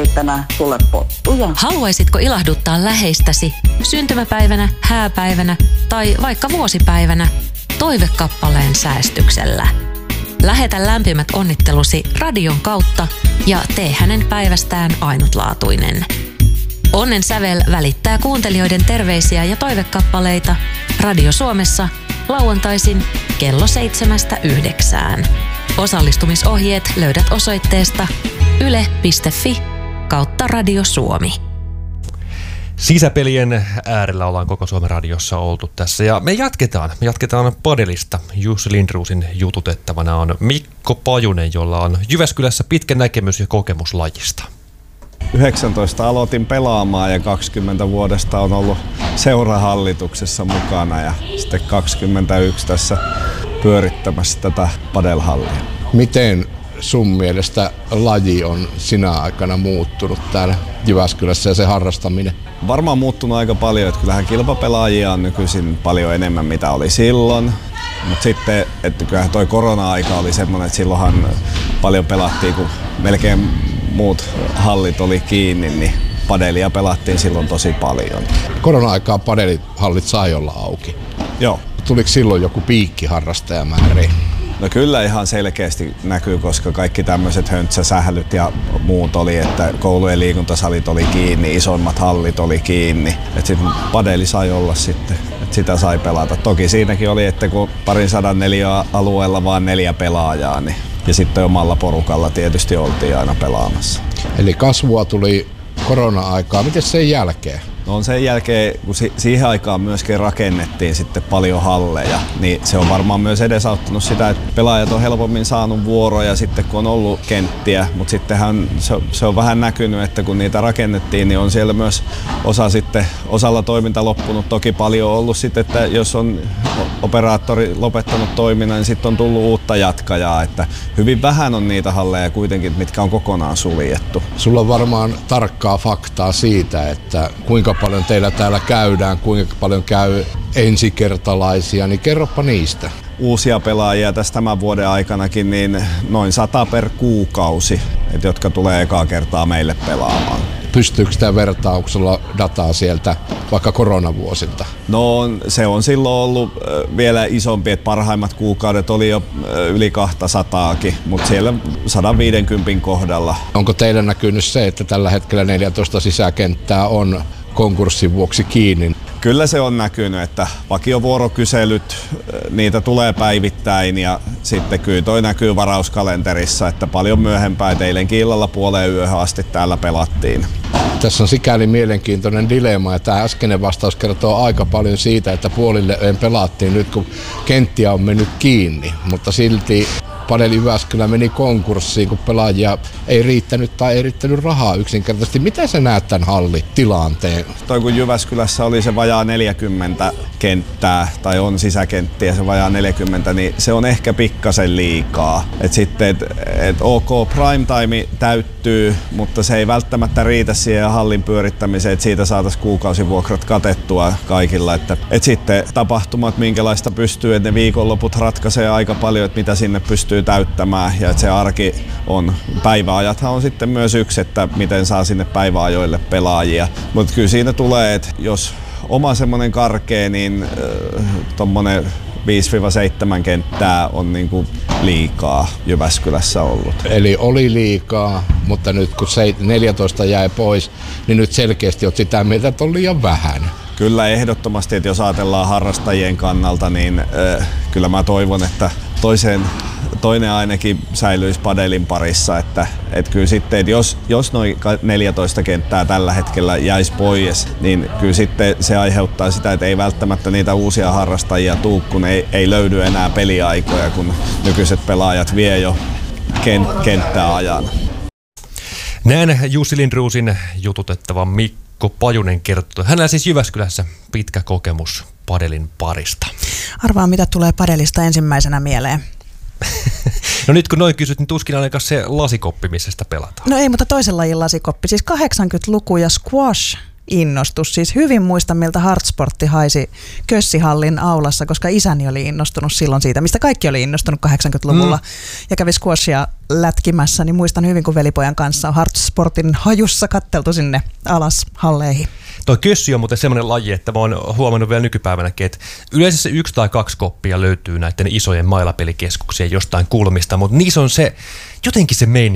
keitänä sulle pottuja. Haluaisitko ilahduttaa läheistäsi syntymäpäivänä, hääpäivänä tai vaikka vuosipäivänä toivekappaleen säästyksellä? Lähetä lämpimät onnittelusi radion kautta ja tee hänen päivästään ainutlaatuinen. Onnen sävel välittää kuuntelijoiden terveisiä ja toivekappaleita Radio Suomessa lauantaisin kello 7–9. Osallistumisohjeet löydät osoitteesta yle.fi/Radio Suomi. Sisäpelien äärellä ollaan koko Suomen radiossa oltu tässä ja me jatketaan padelista. Jussi Lindrosin jututettavana on Mikko Pajunen, jolla on Jyväskylässä pitkä näkemys ja kokemus lajista. 19 aloitin pelaamaan ja 20 vuodesta on ollut seurahallituksessa mukana ja sitten 21 tässä pyörittämässä tätä padelhallia. Miten sun mielestä laji on sinä aikana muuttunut täällä Jyväskylässä ja se harrastaminen? Varmaan muuttunut aika paljon, että kyllähän kilpapelaajia on nykyisin paljon enemmän mitä oli silloin. Mutta sitten, että kyllähän toi korona-aika oli semmoinen, että silloinhan paljon pelattiin, kun melkein muut hallit oli kiinni, niin padelia pelattiin silloin tosi paljon. Korona-aikaa padelihallit sai olla auki. Joo. Tuliko silloin joku piikkiharrastajamääri? No kyllä ihan selkeästi näkyy, koska kaikki tämmöiset höntsäsählyt ja muut oli, että koulujen liikuntasalit oli kiinni, isoimmat hallit oli kiinni. Että sitten padeli sai olla sitten, että sitä sai pelata. Toki siinäkin oli, että kun 204 alueella vaan 4 pelaajaa, niin ja sitten omalla porukalla tietysti oltiin aina pelaamassa. Eli kasvua tuli korona-aikaa. Miten sen jälkeen? No sen jälkeen, kun siihen aikaan myöskin rakennettiin sitten paljon halleja, niin se on varmaan myös edesauttanut sitä, että pelaajat on helpommin saanut vuoroja sitten kun on ollut kenttiä, mutta sittenhän se on vähän näkynyt, että kun niitä rakennettiin, niin on siellä myös osalla toiminta loppunut. Toki paljon ollut sitten, että jos on operaattori lopettanut toiminnan, niin sitten on tullut uutta jatkajaa, että hyvin vähän on niitä halleja kuitenkin, mitkä on kokonaan suljettu. Sulla on varmaan tarkkaa faktaa siitä, että kuinka paljon teillä täällä käydään, kuinka paljon käy ensikertalaisia, niin kerropa niistä. Uusia pelaajia tässä tämän vuoden aikanakin, niin noin 100 per kuukausi, jotka tulee ekaa kertaa meille pelaamaan. Pystyykö sitä vertauksella dataa sieltä vaikka koronavuosilta? No se on silloin ollut vielä isompi, että parhaimmat kuukaudet oli jo yli 200kin, mutta siellä 150 kohdalla. Onko teillä näkynyt se, että tällä hetkellä 14 sisäkenttää on konkurssin vuoksi kiinni? Kyllä se on näkynyt, että vakiovuorokyselyt, niitä tulee päivittäin ja sitten kyllä toi näkyy varauskalenterissa, että paljon myöhempään eilenkin illalla puoleen yöhön asti täällä pelattiin. Tässä on sikäli mielenkiintoinen dilemma ja tämä äskeinen vastaus kertoo aika paljon siitä, että puolille pelattiin nyt kun kenttiä on mennyt kiinni, mutta silti Padel Jyväskylä meni konkurssiin, kun pelaajia ei riittänyt tai ei riittänyt rahaa yksinkertaisesti. Miten sä näet tämän hallitilanteen? Toi kun Jyväskylässä oli se vajaa 40 kenttää, tai on sisäkenttiä se vajaa 40, niin se on ehkä pikkasen liikaa. Et sitten, ok, prime time täyttyy, mutta se ei välttämättä riitä siihen hallin pyörittämiseen, että siitä saataisiin kuukausivuokrat katettua kaikilla. Et sitten tapahtumat, minkälaista pystyy, että ne viikonloput ratkaisee aika paljon, että mitä sinne pystyy täyttämään ja että se arki on. Päiväajathan on sitten myös yksi, että miten saa sinne päiväajoille pelaajia. Mutta kyllä siinä tulee, että jos oma semmoinen karkea, niin tommonen 5-7 kenttää on niinku liikaa Jyväskylässä ollut. Eli oli liikaa, mutta nyt kun 14 jäi pois, niin nyt selkeästi olet sitä mieltä, että on liian vähän. Kyllä ehdottomasti, että jos ajatellaan harrastajien kannalta, niin kyllä mä toivon, että toinen ainakin säilyisi padelin parissa, että kyllä sitten, että jos noin 14 kenttää tällä hetkellä jäisi pois, niin kyllä sitten se aiheuttaa sitä, että ei välttämättä niitä uusia harrastajia tuu, kun ei löydy enää peliaikoja, kun nykyiset pelaajat vie jo kenttää ajan. Näin Jussi Lindrosin jututettava Mikko Pajunen kertoo. Hänellä siis Jyväskylässä pitkä kokemus padelin parista. Arvaa, mitä tulee padelista ensimmäisenä mieleen. No nyt kun noin kysyt, niin tuskin ainakaan se lasikoppi, missä sitä pelataan. No ei, mutta toisen lajin lasikoppi. Siis 80-luku ja squash. innostus. Siis hyvin muistan, miltä Hartsportti haisi Kössihallin aulassa, koska isäni oli innostunut silloin siitä, mistä kaikki oli innostunut 80-luvulla. Ja kävi squashia lätkimässä, niin muistan hyvin, kun velipojan kanssa on Hartsportin hajussa katteltu sinne alas halleihin. Toi kössy on muuten semmoinen laji, että mä oon huomannut vielä nykypäivänäkin, että yleensä se 1 tai 2 koppia löytyy näiden isojen mailapelikeskuksien jostain kulmista, mutta niissä on se jotenkin se meininki